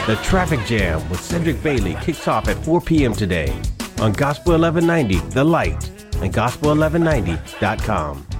The Traffic Jam with Cedric Bailey kicks off at 4 p.m. today on Gospel 1190, The Light, and gospel1190.com.